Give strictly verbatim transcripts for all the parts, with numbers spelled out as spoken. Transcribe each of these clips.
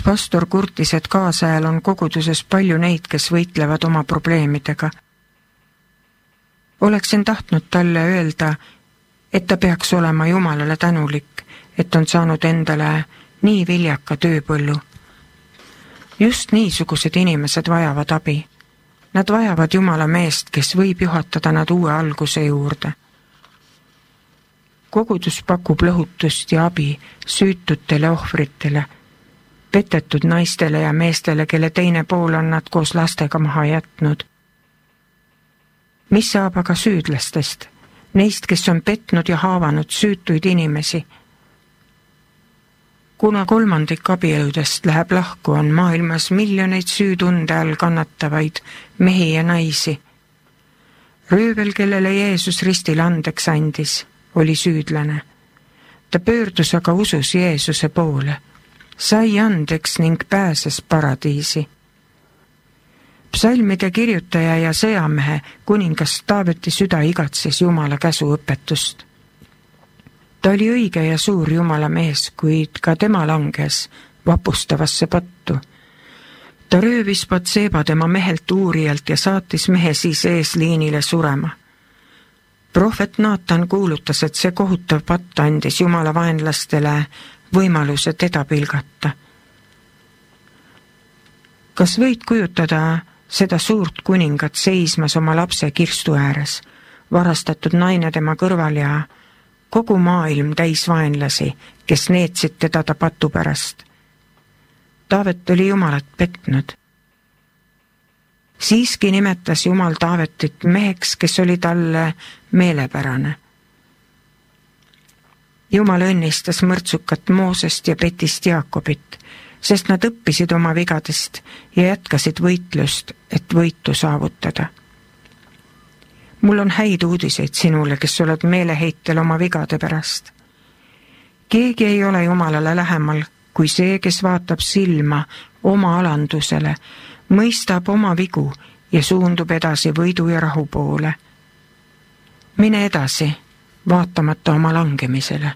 pastor kurtis, et kaasajal on koguduses palju neid, kes võitlevad oma probleemidega. Oleksin tahtnud talle öelda, et ta peaks olema Jumalale tänulik, et on saanud endale nii viljaka tööpõllu. Just niisugused inimesed vajavad abi. Nad vajavad Jumala meest, kes võib juhatada nad uue alguse juurde. Kogudus pakub lõhutust ja abi süütutele ohvritele, petetud naistele ja meestele, kelle teine pool on nad koos lastega maha jätnud. Mis saab aga süüdlastest, neist, kes on petnud ja haavanud süütuid inimesi? Kuna kolmandik abieludest läheb lahku, on maailmas miljoneid süütunde all kannatavaid mehi ja naisi. Röövel, kellele Jeesus ristil andeks andis, oli süüdlane. Ta pöördus aga usus Jeesuse poole, sai andeks ning pääses paradiisi. Psalmide kirjutaja ja sõjamehe kuningas Taaveti süda igatses Jumala käsuõpetust. Ta oli õige ja suur Jumala mees, kuid ka tema langes vapustavasse pattu. Ta röövis Batseeba tema mehelt uurijalt ja saatis mehe siis eesliinile surema. Prohvet Naatan kuulutas, et see kohutav patt andis Jumala vaenlastele võimaluse teda pilgata. Kas võid kujutada seda suurt kuningat seismas oma lapse kirstu ääres, varastatud naine tema kõrval ja kogu maailm täis vaenlasi, kes neetsid teda ta patu pärast? Taavet oli Jumalat petnud. Siiski nimetas Jumal Taavetit meheks, kes oli talle meelepärane. Jumal õnnistas mõrtsukat Moosest ja petist Jaakobit, sest nad õppisid oma vigadest ja jätkasid võitlust, et võitu saavutada. Mul on häid uudiseid sinule, kes oled meeleheitel oma vigade pärast. Keegi ei ole Jumalale lähemal kui see, kes vaatab silma oma alandusele, mõistab oma vigu ja suundub edasi võidu ja rahu poole. Mine edasi, vaatamata oma langemisele.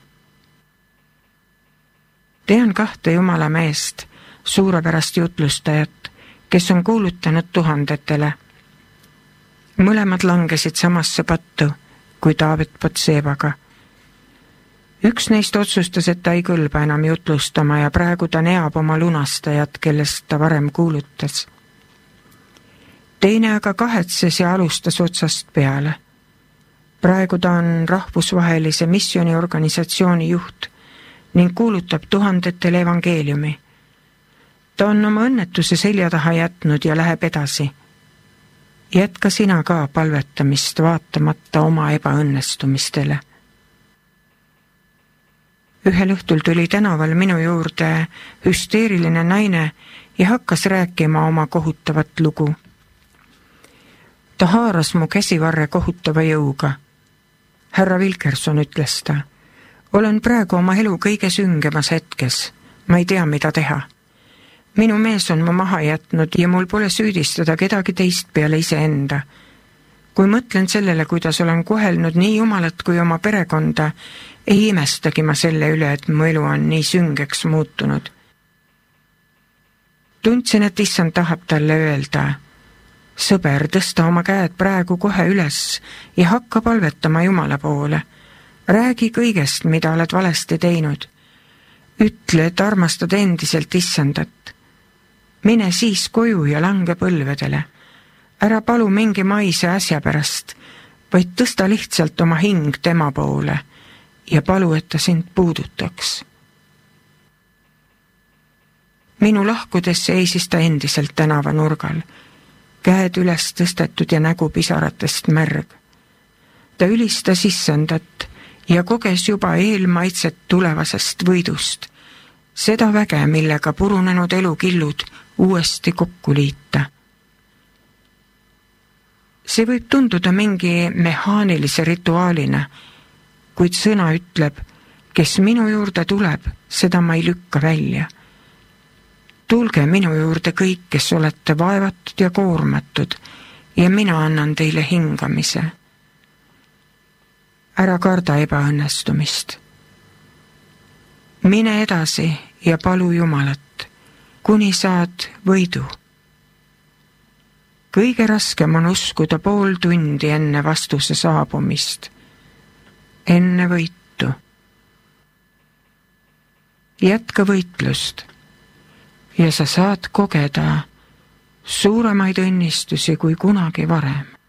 Tean kahte Jumala meest, suurepärast jutlustajat, kes on kuulutanud tuhandetele. Mõlemad langesid samasse pattu, kui Taavet Batseebaga. Üks neist otsustas, et ta ei kõlba enam jutlustama ja praegu ta neab oma lunastajat, kellest ta varem kuulutas. Teine aga kahetses ja alustas otsast peale. Praegu ta on rahvusvahelise missiooniorganisatsiooni juht ning kuulutab tuhandetele evangeeliumi. Ta on oma õnnetuse selja taha jätnud ja läheb edasi. Jätka sina ka palvetamist vaatamata oma ebaõnnestumistele. Ühel õhtul tuli tänaval minu juurde hüsteeriline naine ja hakkas rääkima oma kohutavat lugu. Ta haaras mu käsivarre kohutava jõuga. Härra Wilkerson, ütles ta, olen praegu oma elu kõige süngemas hetkes. Ma ei tea, mida teha. Minu mees on mu maha jätnud ja mul pole süüdistada kedagi teist peale iseenda. Kui mõtlen sellele, kuidas olen kohelnud nii Jumalat kui oma perekonda, ei imestagi ma selle üle, et mu elu on nii süngeks muutunud. Tundsin, et issand tahab talle öelda, sõber, tõsta oma käed praegu kohe üles ja hakka palvetama Jumala poole. Räägi kõigest, mida oled valesti teinud. Ütle, et armastad endiselt issandat. Mine siis koju ja lange põlvedele. Ära palu mingi maise asja pärast, vaid tõsta lihtsalt oma hing tema poole ja palu, et ta sind puudutaks. Minu lahkudes seisis ta endiselt tänava nurgal, käed üles tõstetud ja nägu pisaratest märg. Ta ülistas issandat ja koges juba eelmaitset tulevasest võidust, seda väge, millega purunenud elukillud uuesti kokku liita. See võib tunduda mingi mehaanilise rituaalina, kuid sõna ütleb, kes minu juurde tuleb, seda ma ei lükka välja. Tulge minu juurde kõik, kes olete vaevatud ja koormatud, ja mina annan teile hingamise. Ära karda ebaõnnestumist. Mine edasi ja palu Jumalat. kuni saad võidu. Kõige raskem on uskuda pool tundi enne vastuse saabumist, enne võitu. Jätka võitlust ja sa saad kogeda suuremaid õnnistusi kui kunagi varem.